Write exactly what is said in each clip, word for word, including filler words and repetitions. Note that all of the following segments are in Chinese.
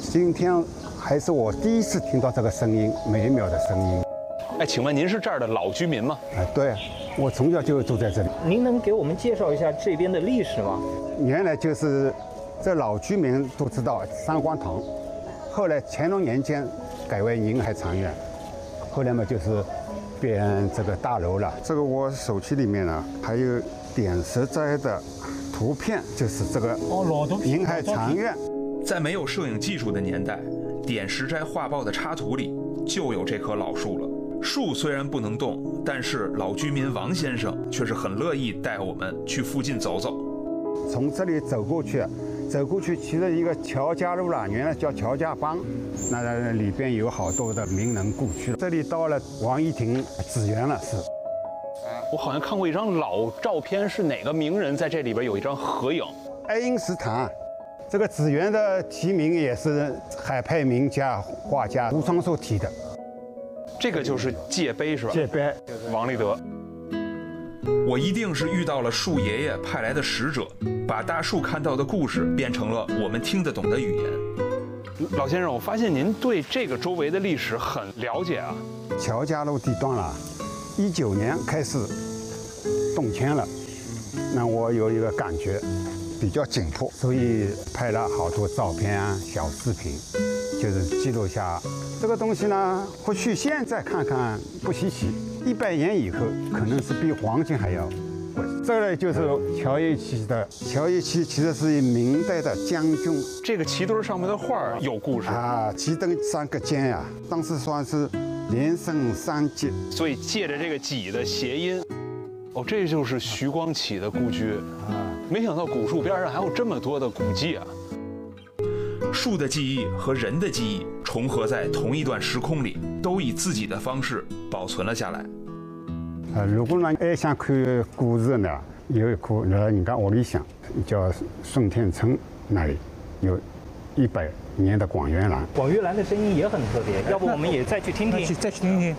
今天还是我第一次听到这个声音，美妙的声音。 哎，请问您是这儿的老居民吗？ 啊，对，我从小就住在这里。 您能给我们介绍一下这边的历史吗？ 原来就是这老居民都知道三光堂，后来乾隆年间改为宁海长院，后来嘛就是变这个大楼了。这个我手机里面呢还有点石斋的图片，就是这个宁海长院。 在没有摄影技术的年代，点石斋画报的插图里就有这棵老树了。树虽然不能动，但是老居民王先生却是很乐意带我们去附近走走。 从这里走过去，走过去其实一个乔家路了，原来叫乔家浜，那里边有好多的名人故居。这里到了王一亭紫园了，是。 我好像看过一张老照片，是哪个名人在这里边有一张合影？ 爱因斯坦。这个紫园的题名也是海派名家画家吴双寿题的。 这个就是界碑是吧？ 界碑， 王立德。 我一定是遇到了树爷爷派来的使者，把大树看到的故事变成了我们听得懂的语言。 老先生，我发现您对这个周围的历史很了解啊。 乔家路地段了，一九年开始动迁了，那我有一个感觉比较紧迫，所以拍了好多照片啊、小视频，就是记录下这个东西呢。或许现在看看不稀奇，一百年以后可能是比黄金还要贵。这个就是乔一期的，乔一期其实是明代的将军。 这个旗墩上面的画有故事啊，旗墩三个尖呀，当时算是连胜三捷， 所以借着这个戟的谐音。哦，这就是徐光启的故居啊！没想到古树边上还有这么多的古迹啊！ 树的记忆和人的记忆重合在同一段时空里，都以自己的方式保存了下来。 啊，如果呢还想看故事呢，有一棵那人家屋里向叫顺天村那里有一百年的广元兰。 广元兰的声音也很特别，要不我们也再去听听？ 再去听听。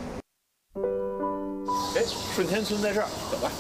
哎，顺天村在这儿，走吧。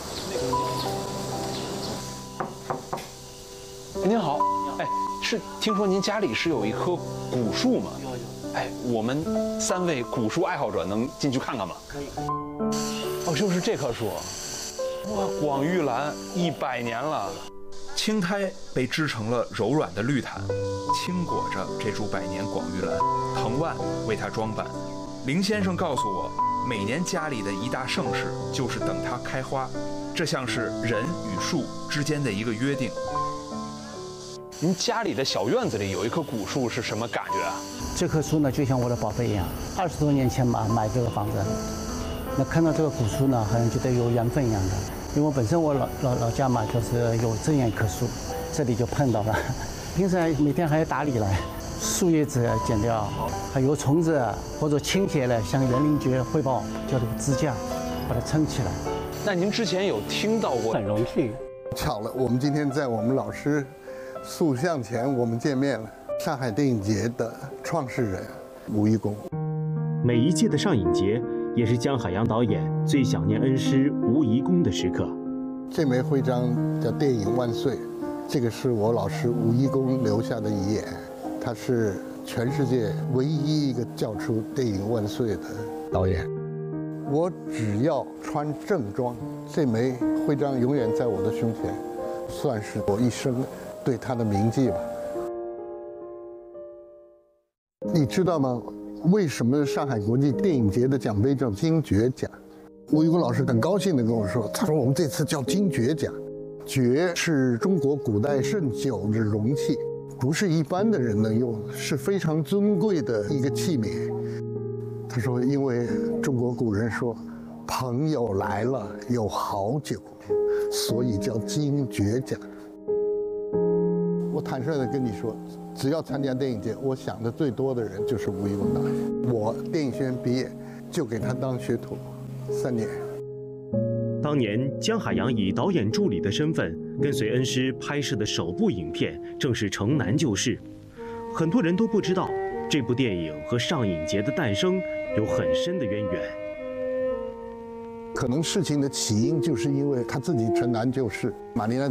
您好，哎，是听说您家里是有一棵古树吗？有有。哎，我们三位古树爱好者能进去看看吗？可以。哦，就是这棵树，哇，广玉兰一百年了。 青苔被织成了柔软的绿毯，轻裹着这株百年广玉兰，藤蔓为它装扮。林先生告诉我，每年家里的一大盛事就是等它开花，这像是人与树之间的一个约定。 您家里的小院子里有一棵古树是什么感觉啊？ 这棵树呢，就像我的宝贝一样。二十多年前嘛，买这个房子，那看到这个古树呢，好像觉得有缘分一样的。因为我本身我老老老家嘛，就是有这样一棵树，这里就碰到了。平时每天还要打理了，树叶子剪掉，还有虫子或者倾斜了，向园林局汇报，叫这个支架，把它撑起来。 那您之前有听到过？ 很荣幸。 巧了，我们今天在我们老师塑像前，我们见面了。上海电影节的创始人吴贻弓。 每一届的上影节，也是姜海洋导演最想念恩师吴贻弓的时刻。 这枚徽章叫“电影万岁”，这个是我老师吴贻弓留下的遗言。他是全世界唯一一个叫出“电影万岁”的导演。我只要穿正装，这枚徽章永远在我的胸前，算是我一生对他的铭记吧。你知道吗？为什么上海国际电影节的奖杯叫金爵奖？吴贻弓老师很高兴地跟我说，他说我们这次叫金爵奖，爵是中国古代盛酒的容器，不是一般的人能用，是非常尊贵的一个器皿。他说，因为中国古人说，朋友来了有好酒，所以叫金爵奖。我坦率地跟你说，只要参加电影节，我想的最多的人就是吴贻弓导演。我电影学院毕业就给他当学徒三年。 当年姜海洋以导演助理的身份跟随恩师拍摄的首部影片正是《城南旧事》，很多人都不知道这部电影和上影节的诞生有很深的渊源。 可能事情的起因就是因为他自己城南旧事，马尼拉